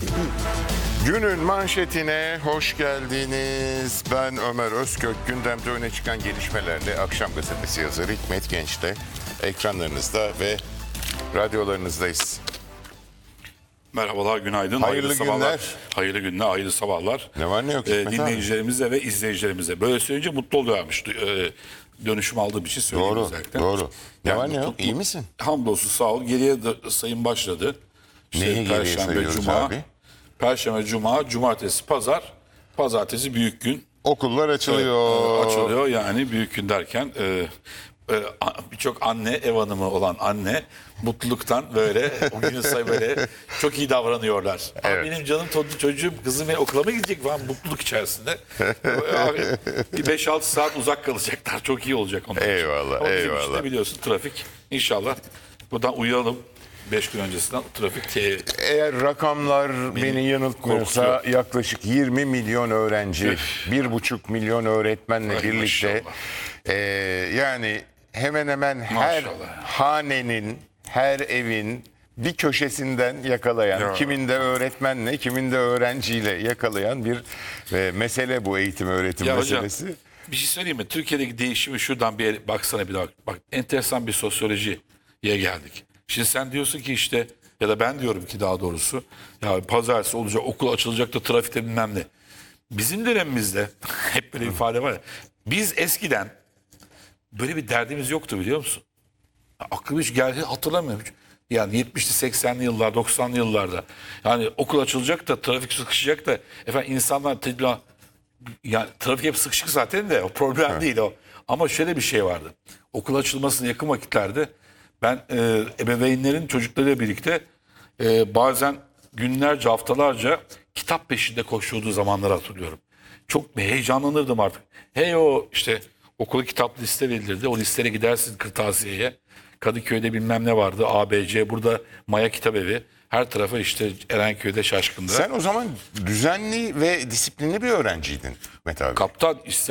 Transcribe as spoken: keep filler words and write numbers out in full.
Günün manşetine hoş geldiniz. Ben Ömer Özkök. Gündemde öne çıkan gelişmelerle Akşam Gazetesi yazarı Hikmet Genç'te ekranlarınızda ve radyolarınızdayız. Merhabalar, günaydın. Hayırlı hayırlı sabahlar. günler. Hayırlı günler, hayırlı sabahlar. Ne var ne yok Ee, Hikmet abi? dinleyicilerimize ve izleyicilerimize. Böyle söyleyince mutlu oluyormuş. Ee, dönüşüm aldığım için söyleyeyim Doğru, özellikle. doğru. Ne Yani var ne yok? mutlu- İyi misin? Hamdolsun, sağ ol. Geriye de sayım başladı. İşte Neye geriye sayıyoruz Cuma, abi? Perşembe, Cuma, Cumartesi, Pazar. Pazartesi büyük gün. Okullar açılıyor. Ee, açılıyor yani büyük gün derken e, e, birçok anne, ev hanımı olan anne mutluluktan böyle o günün say böyle çok iyi davranıyorlar. Abi Evet. benim canım torunum, çocuğum, kızım benim okula mı gidecek falan mutluluk içerisinde. Abi, bir beş altı saat uzak kalacaklar. Çok iyi olacak onlar için. Eyvallah, Ama bizim eyvallah. işte biliyorsun trafik. İnşallah buradan uyuyalım. Beş gün öncesinden trafik te- Eğer rakamlar beni yanıltmıyorsa korkutuyor. yaklaşık yirmi milyon öğrenci, bir buçuk milyon öğretmenle Ay, birlikte maşallah. e, yani hemen hemen her Maşallah. hanenin, her evin bir köşesinden yakalayan, Ya. kiminde öğretmenle, kiminde öğrenciyle yakalayan bir e, mesele bu eğitim öğretim Ya hocam, meselesi. bir şey söyleyeyim mi? Türkiye'deki değişimi şuradan bir yere- baksana bir daha. Bak, enteresan bir sosyolojiye geldik. Şimdi sen diyorsun ki işte, ya da ben diyorum ki daha doğrusu, ya pazartesi olacak, okul açılacak da trafikte bilmem ne. Bizim dönemimizde hep böyle bir ifade var ya. Biz eskiden böyle bir derdimiz yoktu, biliyor musun? Aklıma hiç geldi, hatırlamıyorum hiç. Yani yetmişli seksenli yıllar, doksanlı yıllarda. Yani okul açılacak da trafik sıkışacak da efendim insanlar tedbir, yani trafik hep sıkışık zaten de o problem değil o. Ama şöyle bir şey vardı. Okul açılmasına yakın vakitlerde ben e, ebeveynlerin çocuklarıyla birlikte e, bazen günlerce, haftalarca kitap peşinde koştuğu zamanları hatırlıyorum. Çok heyecanlanırdım artık. Hey o işte okula kitap liste verilirdi. O listelere gidersin kırtasiyeye. Kadıköy'de bilmem ne vardı. A B C, burada Maya Kitabevi. Her tarafa işte Erenköy'de, Şaşkın'da. Sen o zaman düzenli ve disiplinli bir öğrenciydin Mete abi. Kaptan